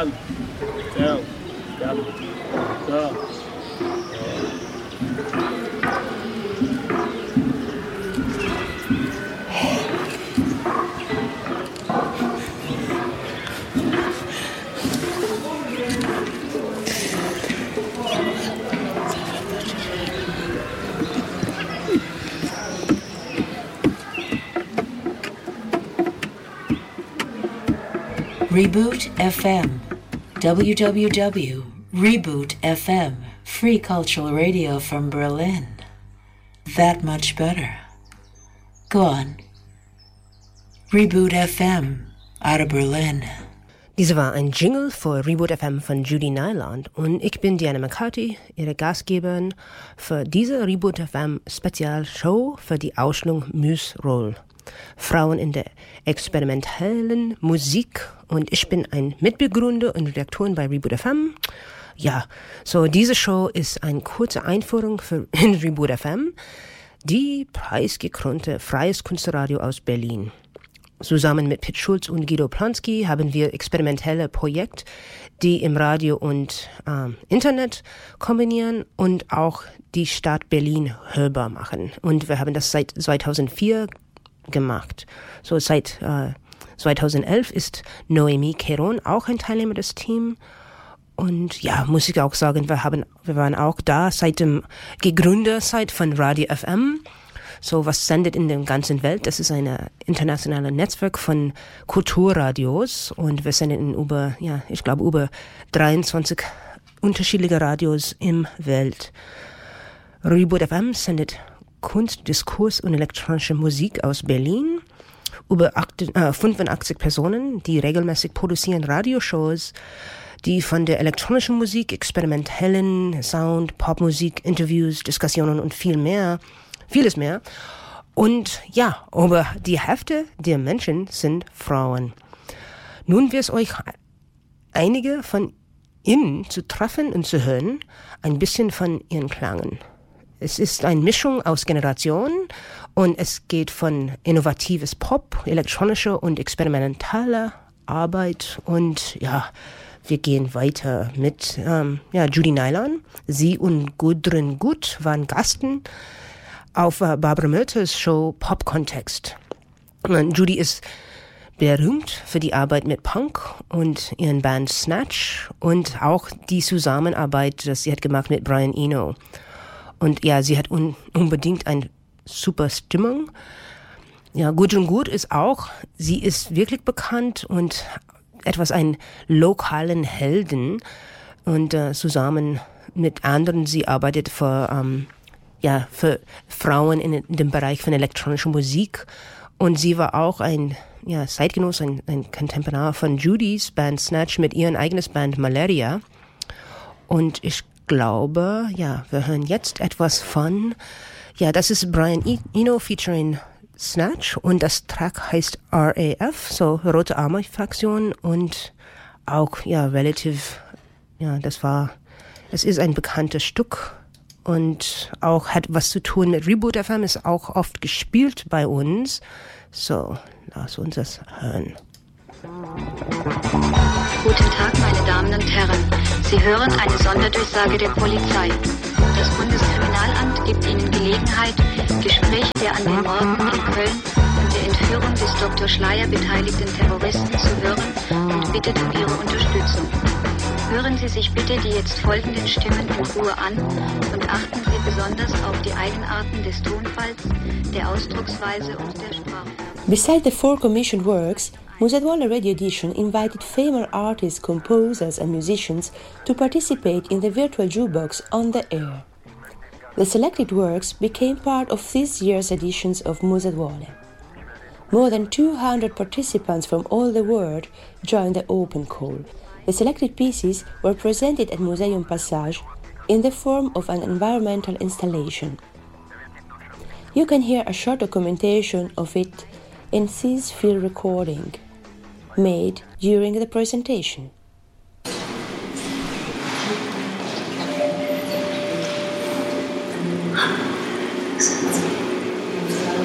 Jam. Ciao. Jam. Ciao. Reboot FM, www.reboot FM, free cultural radio from Berlin. That much better. Go on. Reboot FM, out of Berlin. Diese war ein Jingle für Reboot FM von Judy Nyland und ich bin Diana McCarthy, ihre Gastgeberin für diese Reboot FM Spezialshow für die Ausstellung Muse-Roll. Frauen in der experimentellen Musik und ich bin ein Mitbegründer und Redaktorin bei Reboot FM. Ja, so diese Show ist eine kurze Einführung für Reboot FM, die preisgekrönte freies Kunstradio aus Berlin. Zusammen mit Pitt Schulz und Guido Plonsky haben wir experimentelle Projekte, die im Radio und Internet kombinieren und auch die Stadt Berlin hörbar machen. Und wir haben das seit 2004 gemacht. So seit 2011 ist Noemi Keron auch ein Teilnehmer des Teams. Und ja, muss ich auch sagen, wir waren auch da seit dem Gegründerzeit von Radio FM. So was sendet in der ganzen Welt. Das ist ein internationales Netzwerk von Kulturradios und wir senden in über 23 unterschiedliche Radios im Welt. Reboot FM sendet Kunst, Diskurs und elektronische Musik aus Berlin. Über 85 Personen, die regelmäßig produzieren Radioshows, die von der elektronischen Musik, experimentellen Sound, Popmusik, Interviews, Diskussionen und vieles mehr. Und ja, über die Hälfte der Menschen sind Frauen. Nun wird es euch einige von ihnen zu treffen und zu hören, ein bisschen von ihren Klangen. Es ist eine Mischung aus Generationen und es geht von innovatives Pop, elektronischer und experimentaler Arbeit und ja, wir gehen weiter mit Judy Nyland. Sie und Gudrun Gut waren Gasten auf Barbara Mölters Show Pop Kontext. Judy ist berühmt für die Arbeit mit Punk und ihren Band Snatch und auch die Zusammenarbeit, das sie hat gemacht mit Brian Eno. Und ja, sie hat unbedingt eine super Stimmung. Ja, Gudrun Gut sie ist wirklich bekannt und einen lokalen Helden. Und zusammen mit anderen, sie arbeitet für Frauen in dem Bereich von elektronischer Musik. Und sie war auch ein Zeitgenosse, ein Kontemporar von Judys Band Snatch mit ihrem eigenes Band Malaria. Und ich glaube, wir hören jetzt etwas von, das ist Brian Eno featuring Snatch und das Track heißt RAF, so Rote Arme Fraktion und auch, es ist ein bekanntes Stück und auch hat was zu tun mit Reboot FM, ist auch oft gespielt bei uns, so, lass uns das hören. Guten Tag, meine Damen und Herren. Sie hören eine Sonderdurchsage der Polizei. Das Bundeskriminalamt gibt Ihnen Gelegenheit, Gespräche der an den Morden in Köln und der Entführung des Dr. Schleyer beteiligten Terroristen zu hören und bittet um Ihre Unterstützung. Hören Sie sich bitte die jetzt folgenden Stimmen in Ruhe an und achten Sie besonders auf die Eigenarten des Tonfalls, der Ausdrucksweise und der Sprache. Besides the 4 commissioned works, Musetwala Radio Edition invited famous artists, composers and musicians to participate in the virtual jukebox on the air. The selected works became part of this year's editions of Musetwala. More than 200 participants from all the world joined the open call. The selected pieces were presented at Museum Passage in the form of an environmental installation. You can hear a short documentation of it in this field recording made during the presentation.